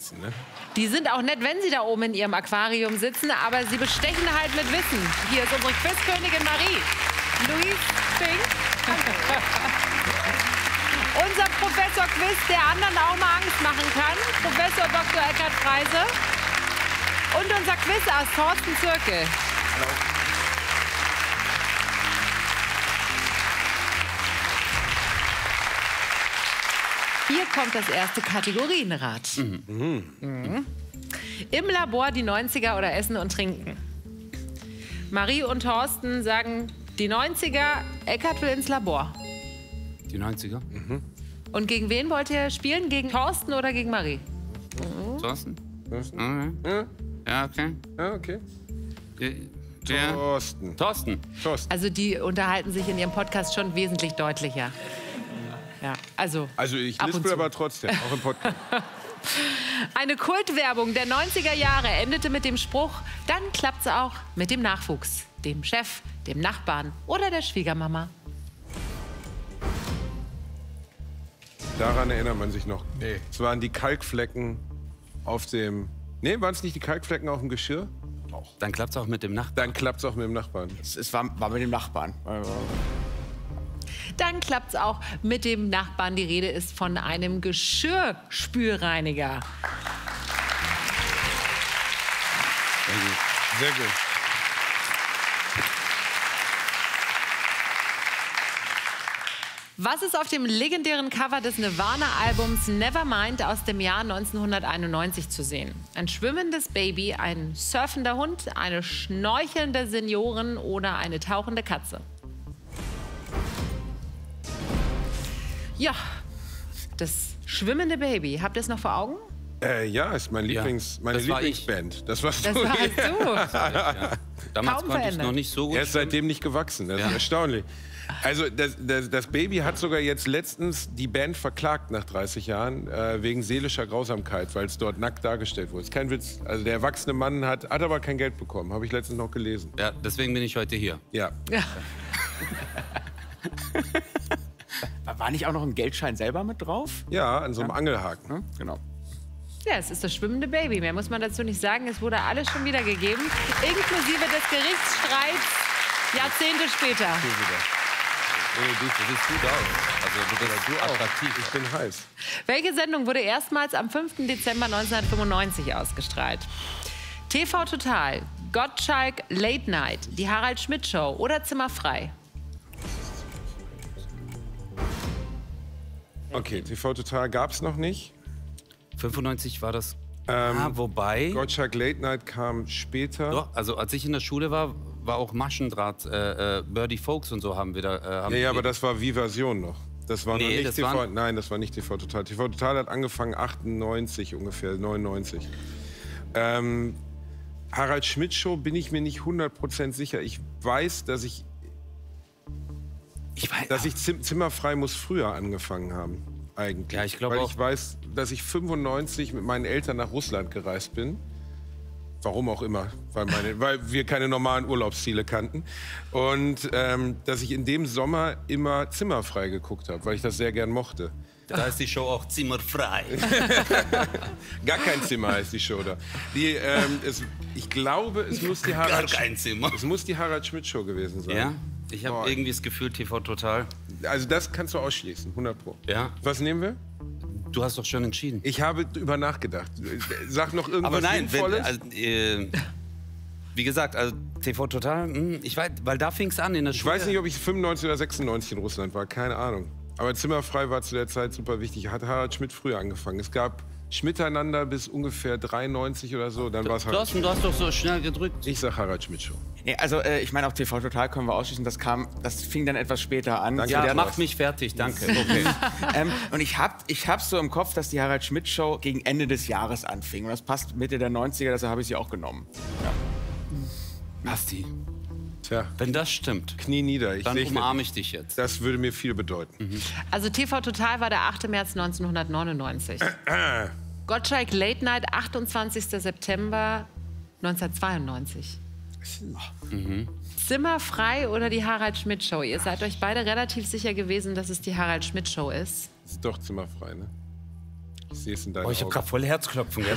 sitzen, ne? Die sind auch nett, wenn sie da oben in ihrem Aquarium sitzen, aber sie bestechen halt mit Wissen. Hier ist unsere Quizkönigin Marie. Louise Fink. Unser Professor Quiz, der anderen auch mal Angst machen kann. Professor Dr. Eckhard Freise. Und unser Quizass Thorsten Zirkel. Hallo. Hier kommt das erste Kategorienrad. Im Labor die 90er oder Essen und Trinken. Marie und Thorsten sagen die 90er, Eckhard will ins Labor. Die 90er? Und gegen wen wollt ihr spielen? Gegen Thorsten oder gegen Marie? Thorsten? Okay. Ja, okay. Ja, okay. Der Thorsten. Thorsten. Also die unterhalten sich in ihrem Podcast schon wesentlich deutlicher. Ja, also Ich ab und lispel zu. aber trotzdem, auch im Podcast. Eine Kultwerbung der 90er Jahre endete mit dem Spruch, dann klappt's auch mit dem Nachwuchs, dem Chef, dem Nachbarn oder der Schwiegermama. Daran erinnert man sich noch. Nee. Es waren die Kalkflecken auf dem... Nee, waren es nicht die Kalkflecken auf dem Geschirr? Dann klappt's auch mit dem Nachbarn. Dann klappt es auch mit dem Nachbarn. Es war mit dem Nachbarn. Dann klappt's auch mit dem Nachbarn. Die Rede ist von einem Geschirrspülreiniger. Sehr gut. Was ist auf dem legendären Cover des Nirvana-Albums Nevermind aus dem Jahr 1991 zu sehen? Ein schwimmendes Baby, ein surfender Hund, eine schnorchelnde Seniorin oder eine tauchende Katze? Ja, das schwimmende Baby. Habt ihr es noch vor Augen? Ja, ist meine Ja, Lieblingsband. Das warst Das du. war halt so. Ja. Damals Kaum konnte ich verändert. noch nicht so gut. Er ist seitdem nicht gewachsen. Das ist erstaunlich. Also das Baby hat sogar jetzt letztens die Band verklagt nach 30 Jahren wegen seelischer Grausamkeit, weil es dort nackt dargestellt wurde. Ist kein Witz. Also der erwachsene Mann hat aber kein Geld bekommen. Habe ich letztens noch gelesen. Ja, deswegen bin ich heute hier. Ja. Ja. War nicht auch noch ein Geldschein selber mit drauf? Ja, an so einem Angelhaken. Hm? Genau. Ja, es ist das schwimmende Baby. Mehr muss man dazu nicht sagen. Es wurde alles schon wiedergegeben, inklusive des Gerichtsstreits Jahrzehnte später. Du siehst gut aus. Also du bist attraktiv. Ich bin heiß. Welche Sendung wurde erstmals am 5. Dezember 1995 ausgestrahlt? TV Total, Gottschalk Late Night, die Harald Schmidt Show oder Zimmer frei? Okay, TV Total gab es noch nicht. 95 war das. Ähm, Wobei. Gottschalk Late Night kam später. Doch, also als ich in der Schule war auch Maschendraht, Birdie Folks und so haben wir da. Ja, aber das war Vivasion noch. Das war noch Nee, nicht das TV. waren- Nein, das war nicht TV Total. TV Total hat angefangen 98 ungefähr, 99. Harald Schmidt Show bin ich mir nicht 100% sicher. Ich weiß, dass ich Zimmerfrei muss früher angefangen haben. Eigentlich. Ja, ich glaube Weil auch. ich weiß, dass ich 95 mit meinen Eltern nach Russland gereist bin. Warum auch immer, weil wir keine normalen Urlaubsziele kannten. Und dass ich in dem Sommer immer Zimmerfrei geguckt habe, weil ich das sehr gern mochte. Da ist die Show auch zimmerfrei. Gar kein Zimmer heißt die Show da. Ich glaube, es muss die Harald, kein Zimmer. Es muss die Harald Schmidt Show gewesen sein. Ja? Ich Boah. habe irgendwie das Gefühl, TV Total. Also das kannst du ausschließen, 100 Pro. Ja? Was nehmen wir? Du hast doch schon entschieden. Ich habe drüber nachgedacht. Sag noch irgendwas Aber nein, Sinnvolles. wie gesagt, also TV Total, ich weiß, weil da fing es an in der Ich Schule. weiß nicht, ob ich 95 oder 96 in Russland war, keine Ahnung. Aber Zimmerfrei war zu der Zeit super wichtig. Hat Harald Schmidt früher angefangen. Es gab Schmiteinander bis ungefähr 93 oder so, dann war es Harald Thorsten, du hast doch so schnell gedrückt. Ich sag Harald Schmidt Show. Nee, also ich meine, auch TV Total können wir ausschließen. Das fing dann etwas später an. Danke. Ja, der macht mich fertig, danke. Okay. Und ich hab so im Kopf, dass die Harald Schmidt Show gegen Ende des Jahres anfing. Und das passt Mitte der 90er, deshalb habe ich sie auch genommen. Basti, Tja, wenn das stimmt, Knie nieder. Ich dann segne umarme dich. ich dich jetzt. Das würde mir viel bedeuten. Also TV Total war der 8. März 1999. Gottschalk Late Night 28. September 1992. Zimmer frei oder die Harald Schmidt Show? Ihr seid euch beide relativ sicher gewesen, dass es die Harald Schmidt Show ist. Ist doch Zimmerfrei, ne? Ich sehe es in deinen Oh, ich habe Augen. gerade voll Herzklopfen. Gell?